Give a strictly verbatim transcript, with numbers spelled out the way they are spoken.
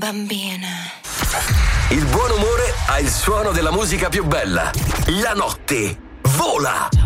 bambina. Il buon umore ha il suono della musica più bella. La notte vola.